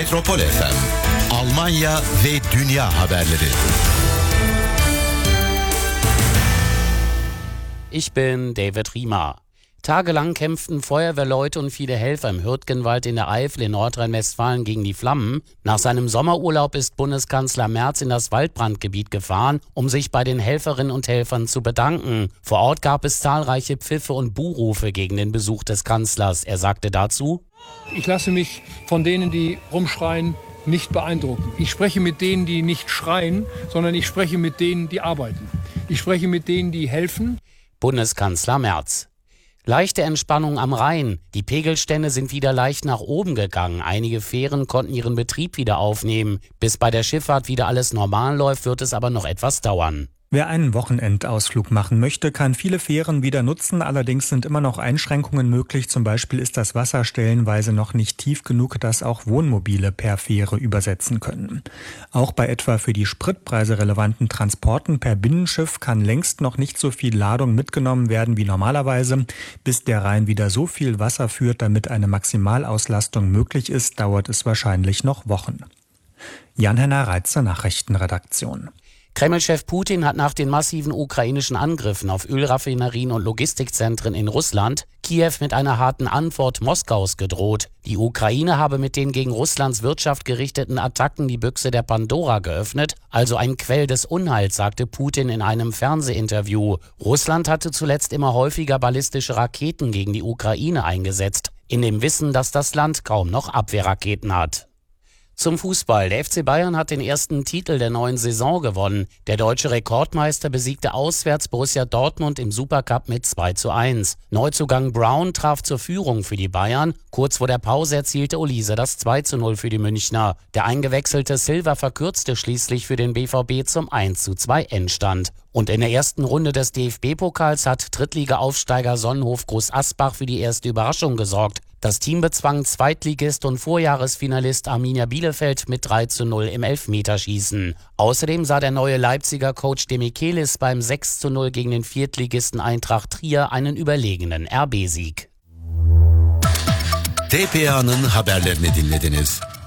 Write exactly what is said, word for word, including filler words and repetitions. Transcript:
Metropol F M, Almanya ve dünya haberleri. Ich bin David Riemer. Tagelang kämpften Feuerwehrleute und viele Helfer im Hürtgenwald in der Eifel in Nordrhein-Westfalen gegen die Flammen. Nach seinem Sommerurlaub ist Bundeskanzler Merz in das Waldbrandgebiet gefahren, um sich bei den Helferinnen und Helfern zu bedanken. Vor Ort gab es zahlreiche Pfiffe und Buhrufe gegen den Besuch des Kanzlers. Er sagte dazu: Ich lasse mich von denen, die rumschreien, nicht beeindrucken. Ich spreche mit denen, die nicht schreien, sondern ich spreche mit denen, die arbeiten. Ich spreche mit denen, die helfen. Bundeskanzler Merz. Leichte Entspannung am Rhein. Die Pegelstände sind wieder leicht nach oben gegangen. Einige Fähren konnten ihren Betrieb wieder aufnehmen. Bis bei der Schifffahrt wieder alles normal läuft, wird es aber noch etwas dauern. Wer einen Wochenendausflug machen möchte, kann viele Fähren wieder nutzen. Allerdings sind immer noch Einschränkungen möglich. Zum Beispiel ist das Wasser stellenweise noch nicht tief genug, dass auch Wohnmobile per Fähre übersetzen können. Auch bei etwa für die Spritpreise relevanten Transporten per Binnenschiff kann längst noch nicht so viel Ladung mitgenommen werden wie normalerweise. Bis der Rhein wieder so viel Wasser führt, damit eine Maximalauslastung möglich ist, dauert es wahrscheinlich noch Wochen. Jan-Henner Reitzer, Nachrichtenredaktion. Kreml-Chef Putin hat nach den massiven ukrainischen Angriffen auf Ölraffinerien und Logistikzentren in Russland Kiew mit einer harten Antwort Moskaus gedroht. Die Ukraine habe mit den gegen Russlands Wirtschaft gerichteten Attacken die Büchse der Pandora geöffnet, also ein Quell des Unheils, sagte Putin in einem Fernsehinterview. Russland hatte zuletzt immer häufiger ballistische Raketen gegen die Ukraine eingesetzt, in dem Wissen, dass das Land kaum noch Abwehrraketen hat. Zum Fußball. Der F C Bayern hat den ersten Titel der neuen Saison gewonnen. Der deutsche Rekordmeister besiegte auswärts Borussia Dortmund im Supercup mit zwei zu eins. Neuzugang Brown traf zur Führung für die Bayern. Kurz vor der Pause erzielte Olise das zwei zu null für die Münchner. Der eingewechselte Silva verkürzte schließlich für den B V B zum eins zu zwei Endstand. Und in der ersten Runde des D F B-Pokals hat Drittliga-Aufsteiger Sonnenhof Groß-Asbach für die erste Überraschung gesorgt. Das Team bezwang Zweitligist und Vorjahresfinalist Arminia Bielefeld mit drei zu null im Elfmeterschießen. Außerdem sah der neue Leipziger Coach Demichelis beim sechs zu null gegen den Viertligisten Eintracht Trier einen überlegenen R B-Sieg. T P A'nın haberlerini dinlediniz.